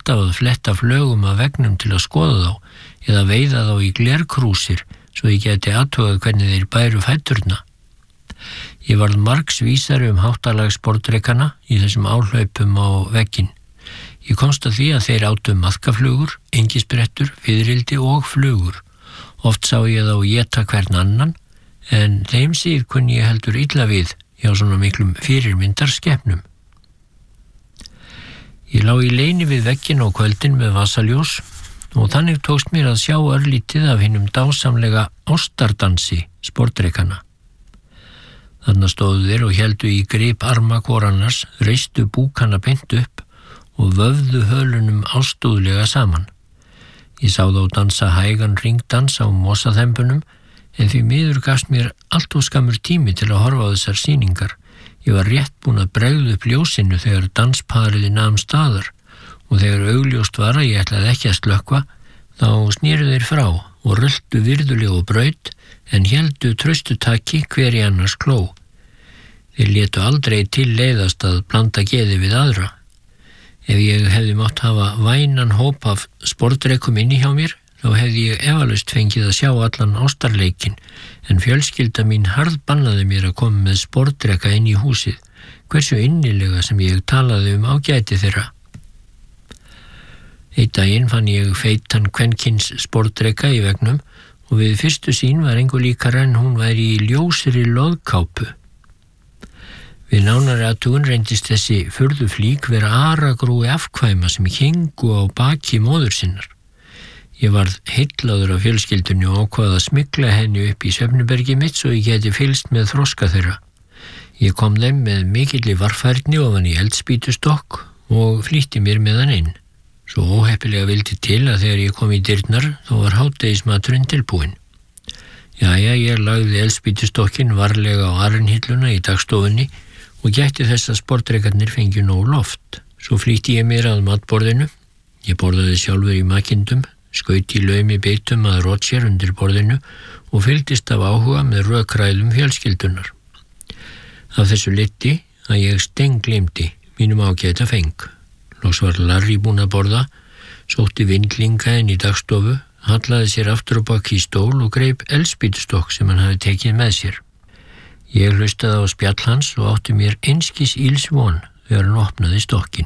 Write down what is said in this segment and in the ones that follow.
alltaf að fletta flögum af veggnum til að skoða þá eða veiða þá í glerkrúsir svo ég geti athugað hvernig þeir bæru fæturna. Ég varð margsvísari háttalag sportdrekana í þessum áhlaupum á vegginn. Ég komst að því að þeir áttu maðkaflugur, engisbrettur, fiðrildi og flugur. Oft sá ég þá éta hvern annan, en þeim síð kunni ég heldur illa við hjá svona miklum fyrirmyndarskepnum. Ég lá í leyni við vegginn á kvöldin með vasaljós og þannig tókst mér að sjá örlítið af hinum dásamlega ástardansi sportdrekana. Þarna stóðu þeir og héldu í grip arma hvor annars, reistu búkana beint upp og vöfðu hölunum ástúðlega saman. Ég sá þá dansa hægan hringdans á mosaþembunum, en því miður gafst mér allt of skammur tími til að horfa á þessar sýningar. Ég var rétt búin að bregða upp ljósinu þegar danspariði nam staðar og þegar augljóst var að ég ætlaði ekki að slökkva, þá snéru þeir frá og röltu virðulega og braut en héldu traustutaki hver í annars kló. Þeir létu aldrei til leiðast að blanda geði við aðra. Ef ég hefði mátt hafa vænan hóp af sportdrekum inni hjá mér, þá hefði ég efalaust fengið að sjá allan ástarleikin, en fjölskylda mín harðbannaði mér að koma með sportdreka inn í húsið, hversu innilega sem ég talaði ágæti þeirra. Einn daginn fann ég feitan kvenkins sportdreka í veggnum og við fyrstu sýn var engu líkara en hún væri í ljósri loðkápu. Við nánari athugun reyndist þessi furðuflík vera aragrúi afkvæma sem héngu á baki móður sinnar. Ég varð heillaður af fjölskyldunni og ákvað að smygla henni upp í svefnherbergi mitt svo ég geti fylgst með þroska þeirra. Ég kom þeim með mikilli varfærni ofan í eldspýtustokk og flýtti mér með hann inn. Svo óheppilega vildi til að þegar ég kom í dyrnar þá var hádegismaturinn tilbúinn. Jæja, ég lagði eldspýtustokkin varlega á arinhilluna í dagstofunni og gætti þess að sportdrekarnir fengju nóg loft. Svo flýtti ég mér að matborðinu. Ég borðaði sjálfur í makindum, skaut í laumi beitum að Roger undir borðinu og fylgdist af áhuga með rökræðum fjölskyldunar. Af þessu leiddi að ég steinglymdi mínum ágæta feng. Loks var Larry búinn að borða, sótti vindlinga inn í dagstofu, hallaði sér aftur á bak í stól og greip eldspýtustokk sem hann hafði tekið með sér. Ég hlustaði á spjall hans og átti mér einskis íls von þegar hann opnaði stokkin.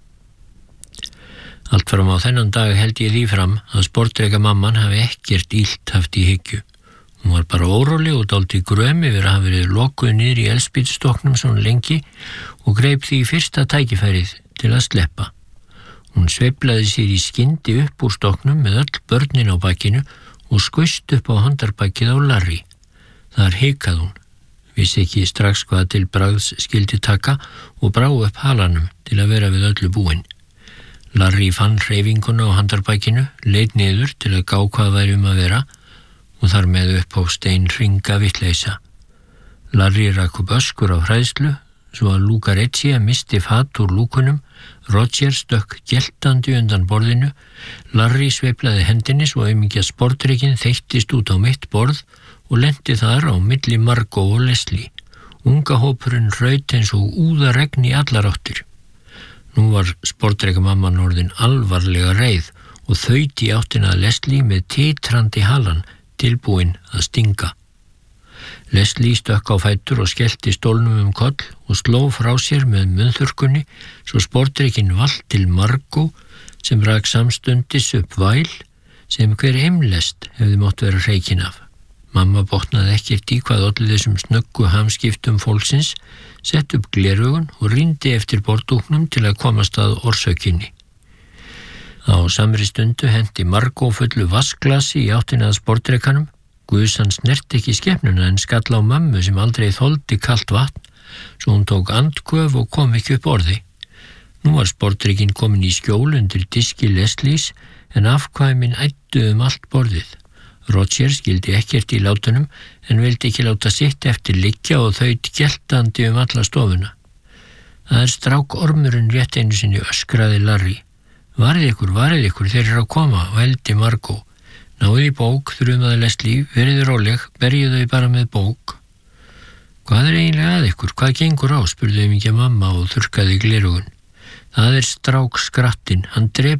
Allt fram á þennan dag held ég því fram að sportdrekamamman hafi ekkert illt haft í hyggju. Hún var bara óróleg og dálítið gröm yfir að hafa verið lokuð niður í eldspýtustokknum svona lengi og greip því fyrsta tækifærið til að sleppa. Hún sveiflaði sér í skyndi upp úr stokknum með öll börnin á bakinu og skaust upp á handarbakið á Larry. Þar hikaði hún, vissi ekki strax hvað til bragðs skyldi taka og brá upp halanum til að vera við öllu búin. Larry fann hreyfinguna á handarbakinu, leit niður til að gá hvað væri að vera og þar með upp á steinhringa vitleysa. Larry rak upp öskur á hræðslu, svo að Lucrezia misti fat úr lúkunum, Roger stökk geltandi undan borðinu, Larry sveiflaði hendinni svo aumingja sportdrekinn þeyttist út á mitt borð og lenti þar á milli Margot og Leslie. Unga hópurinn raut eins og úðaregn í allar áttir. Nú var sportdrekamamman orðin alvarlega reið og þaut í áttina að Leslie með titrandi halan, tilbúin að stinga. Leslie stökk á fætur og skellti stólnum koll og sló frá sér með munnþurrkunni svo sportdrekinn valt til Margot sem rak samstundis upp væl sem hver heimlest hefði mátt vera hreikin af. Mamma botnaði ekkert í hvað olli þessum snöggu hamskiptum fólksins, sett upp gleraugun og rýndi eftir borðdúknum til að komast að orsökinni. Á samri stundu henti Margot fullu vassglasi í áttina að sportdrekanum. Guðsan snert ekki skepnuna en skall á mömmu sem aldrei þoldi kalt vatn, svo hún tók andköf og kom ekki upp orði. Nú var sportdrekinn komin í skjól undir diski Leslies en afkvæmin æddu allt borðið. Roger skildi ekkert í látunum en vildi ekki láta sitt eftir liggja og þaut geltandi alla stofuna. Það strákormurinn rétt einu sinni, öskraði Larry. Varið ykkur, þeir eru að koma, vældi Margot. Náðu í bók, þrumaði Leslie, verið róleg, berjið þau bara með bók. Hvað eiginlega að ykkur, hvað gengur á, spurði aumingja mamma og þurrkaði gleraugun. Það strákskrattinn, hann drep